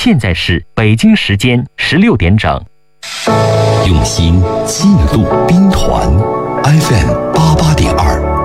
现在是北京时间16点整。 用心记录兵团 FM88.2